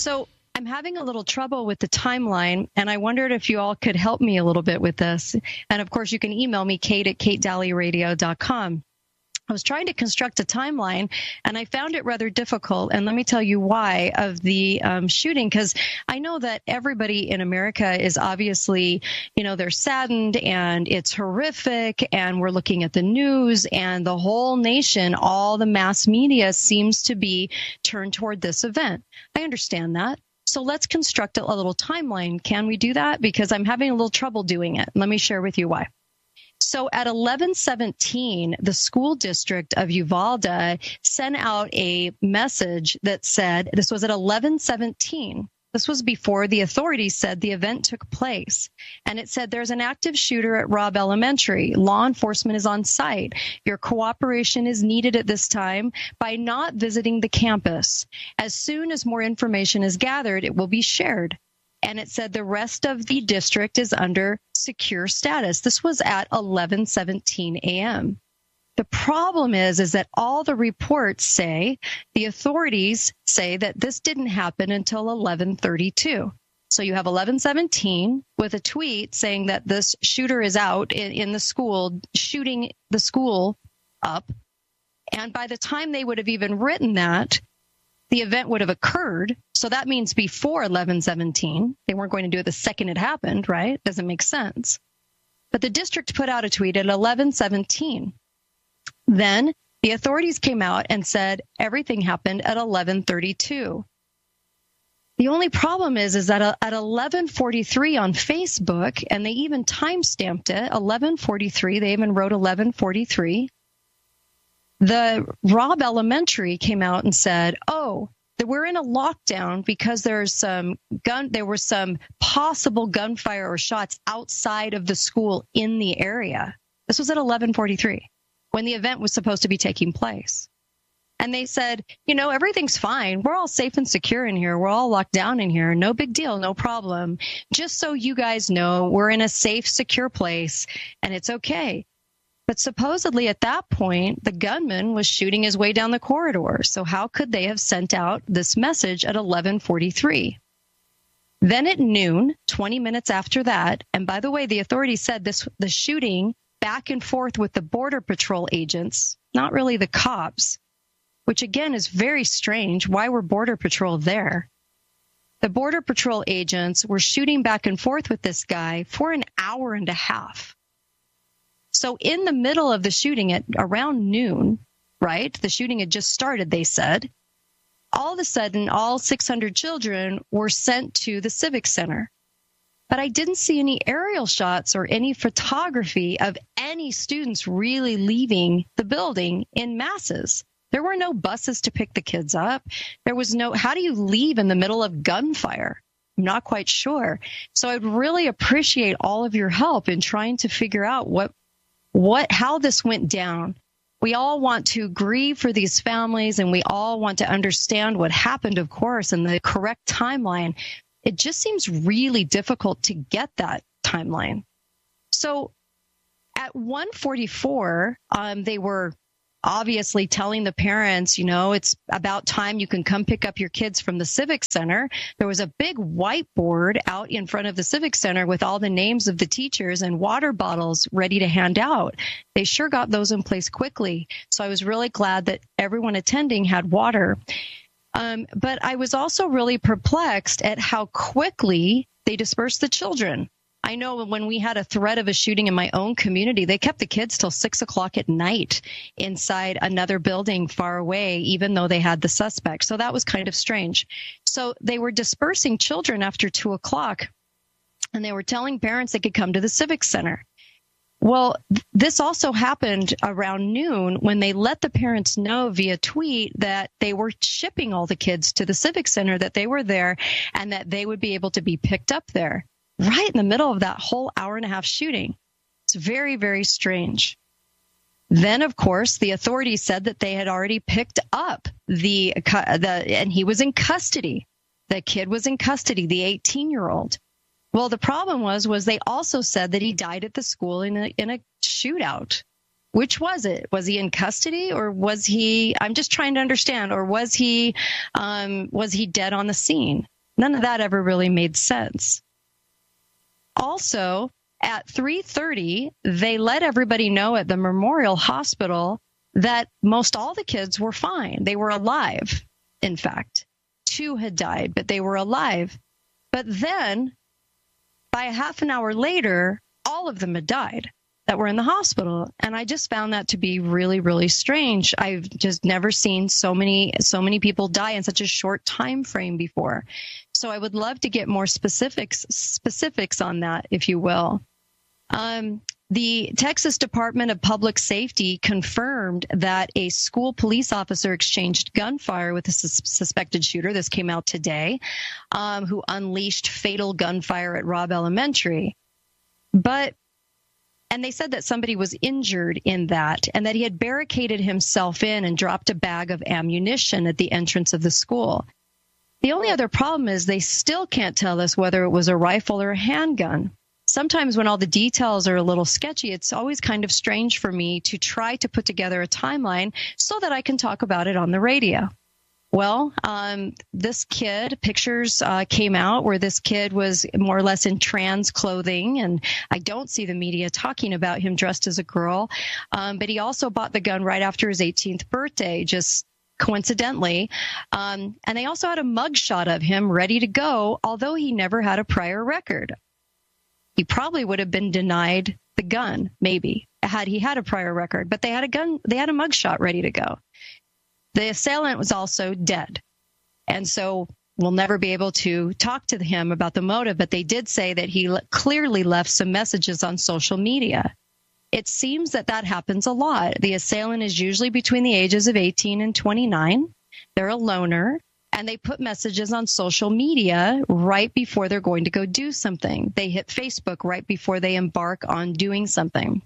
So I'm having a little trouble with the timeline, and I wondered if you all could help me a little bit with this. And of course, you can email me, kate@katedalleyradio.com. I was trying to construct a timeline, and I found it rather difficult. And let me tell you why of the shooting, because I know that everybody in America is obviously, they're saddened and it's horrific. And we're looking at the news, and the whole nation, all the mass media seems to be turned toward this event. I understand that. So let's construct a little timeline. Can we do that? Because I'm having a little trouble doing it. Let me share with you why. So at 11:17, the school district of Uvalde sent out a message that said, this was at 11:17. This was before the authorities said the event took place. And it said, there's an active shooter at Robb Elementary. Law enforcement is on site. Your cooperation is needed at this time by not visiting the campus. As soon as more information is gathered, it will be shared. And it said the rest of the district is under secure status. This was at 11:17 a.m. The problem is that all the reports say, the authorities say that this didn't happen until 11:32. So you have 11:17 with a tweet saying that this shooter is out in the school, shooting the school up. And by the time they would have even written that, the event would have occurred. So that means before 11:17. They weren't going to do it the second it happened, right? Doesn't make sense. But the district put out a tweet at 11:17. Then the authorities came out and said everything happened at 11:32. The only problem is that at 11:43 on Facebook, and they even time-stamped it, 11:43, they even wrote 11:43, the Robb Elementary came out and said, we're in a lockdown because there was some possible gunfire or shots outside of the school in the area. This was at 11:43 when the event was supposed to be taking place. And they said, everything's fine. We're all safe and secure in here. We're all locked down in here. No big deal. No problem. Just so you guys know, we're in a safe, secure place and it's okay. But supposedly at that point, the gunman was shooting his way down the corridor. So how could they have sent out this message at 11:43? Then at noon, 20 minutes after that, and by the way, the authorities said the shooting back and forth with the Border Patrol agents, not really the cops, which again is very strange. Why were Border Patrol there? The Border Patrol agents were shooting back and forth with this guy for an hour and a half. So in the middle of the shooting at around noon, right? The shooting had just started, they said. All of a sudden, all 600 children were sent to the Civic Center. But I didn't see any aerial shots or any photography of any students really leaving the building in masses. There were no buses to pick the kids up. There was how do you leave in the middle of gunfire? I'm not quite sure. So I'd really appreciate all of your help in trying to figure out how this went down. We all want to grieve for these families, and we all want to understand what happened, of course, and the correct timeline. It just seems really difficult to get that timeline. So at 1:44, they were obviously telling the parents, it's about time you can come pick up your kids from the Civic Center. There was a big whiteboard out in front of the Civic Center with all the names of the teachers and water bottles ready to hand out. They sure got those in place quickly. So I was really glad that everyone attending had water. But I was also really perplexed at how quickly they dispersed the children. I know when we had a threat of a shooting in my own community, they kept the kids till 6 o'clock at night inside another building far away, even though they had the suspect. So that was kind of strange. So they were dispersing children after 2 o'clock, and they were telling parents they could come to the Civic Center. Well, this also happened around noon when they let the parents know via tweet that they were shipping all the kids to the Civic Center, that they were there, and that they would be able to be picked up there. Right in the middle of that whole hour and a half shooting. It's very, very strange. Then, of course, the authorities said that they had already picked up and he was in custody. The kid was in custody, the 18-year-old. Well, the problem was they also said that he died at the school in a shootout. Which was it? Was he in custody, or was he? I'm just trying to understand. Or was he dead on the scene? None of that ever really made sense. Also, at 3:30, they let everybody know at the Memorial Hospital that most all the kids were fine. They were alive, in fact. 2 had died, but they were alive. But then, by a half an hour later, all of them had died that were in the hospital. And I just found that to be really, really strange. I've just never seen so many people die in such a short time frame before. So I would love to get more specifics on that, if you will. The Texas Department of Public Safety confirmed that a school police officer exchanged gunfire with a suspected shooter. This came out today, who unleashed fatal gunfire at Robb Elementary. And they said that somebody was injured in that, and that he had barricaded himself in and dropped a bag of ammunition at the entrance of the school. The only other problem is they still can't tell us whether it was a rifle or a handgun. Sometimes when all the details are a little sketchy, it's always kind of strange for me to try to put together a timeline so that I can talk about it on the radio. Well, this kid, pictures came out where this kid was more or less in trans clothing, and I don't see the media talking about him dressed as a girl. But he also bought the gun right after his 18th birthday, just coincidentally. And they also had a mugshot of him ready to go, although he never had a prior record. He probably would have been denied the gun, maybe, had he had a prior record. But they had a gun, they had a mugshot ready to go. The assailant was also dead. And so we'll never be able to talk to him about the motive, but they did say that he clearly left some messages on social media. It seems that happens a lot. The assailant is usually between the ages of 18 and 29. They're a loner. And they put messages on social media right before they're going to go do something. They hit Facebook right before they embark on doing something.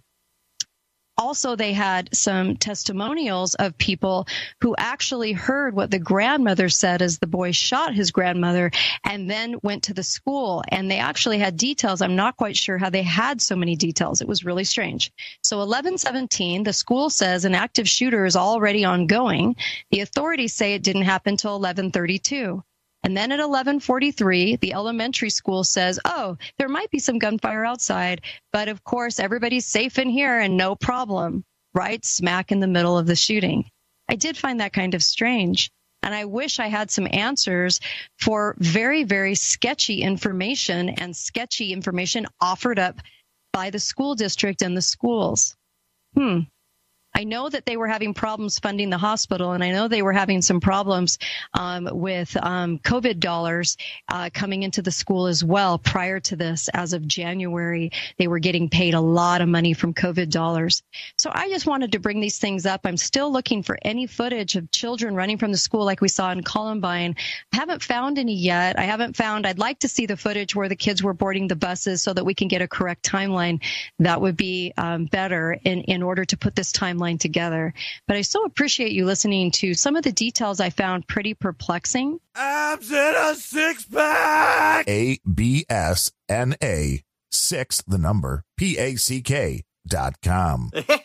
Also, they had some testimonials of people who actually heard what the grandmother said as the boy shot his grandmother and then went to the school. And they actually had details. I'm not quite sure how they had so many details. It was really strange. So 11:17, the school says an active shooter is already ongoing. The authorities say it didn't happen until 11:32. And then at 11:43, the elementary school says, oh, there might be some gunfire outside, but of course, everybody's safe in here and no problem, right? Smack in the middle of the shooting. I did find that kind of strange. And I wish I had some answers for very, very sketchy information and sketchy information offered up by the school district and the schools. I know that they were having problems funding the hospital, and I know they were having some problems with COVID dollars coming into the school as well. Prior to this, as of January, they were getting paid a lot of money from COVID dollars. So I just wanted to bring these things up. I'm still looking for any footage of children running from the school like we saw in Columbine. I haven't found any yet. I'd like to see the footage where the kids were boarding the buses so that we can get a correct timeline. That would be better in order to put this timeline together. But I so appreciate you listening to some of the details I found pretty perplexing. Abs in a six-pack! ABSNA 6, the number, PACK.com.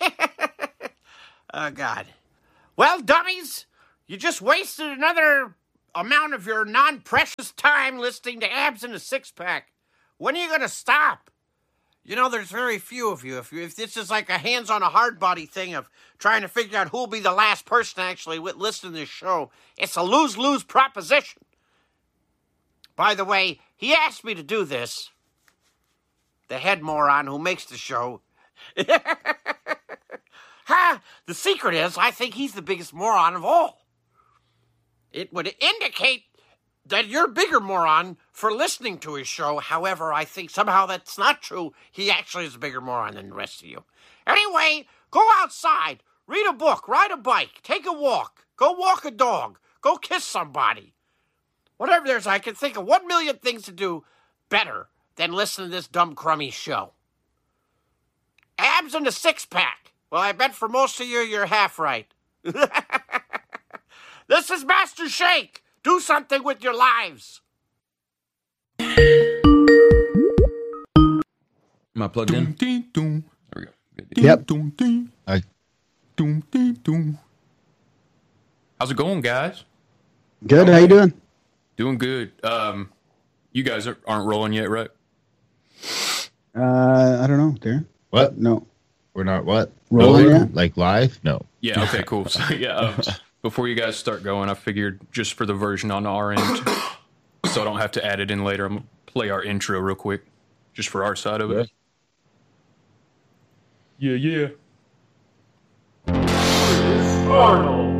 Oh, God. Well, dummies, you just wasted another amount of your non-precious time listening to Abs in a Six-Pack. When are you going to stop? You know, there's very few of you. If this is like a hands-on-a-hard-body thing of trying to figure out who'll be the last person to actually listen to this show, it's a lose-lose proposition. By the way, he asked me to do this, the head moron who makes the show. The secret is, I think he's the biggest moron of all. It would indicate that you're a bigger moron for listening to his show. However, I think somehow that's not true. He actually is a bigger moron than the rest of you. Anyway, go outside, read a book, ride a bike, take a walk, go walk a dog, go kiss somebody. Whatever there's, I can think of 1 million things to do better than listen to this dumb crummy show. Abs in a Six-Pack. Well, I bet for most of you, you're half right. This is Master Shake. Do something with your lives. Am I plugged in? There we go. Good. Yep. Hi. How's it going, guys? Good. How you doing? Doing good. You guys aren't rolling yet, right? I don't know, Darren. What? No. We're not what? Rolling yet? Like live? No. Yeah, okay, cool. So, before you guys start going, I figured just for the version on our end, so I don't have to add it in later, I'm going to play our intro real quick, just for our side of it. Yeah. Arnold.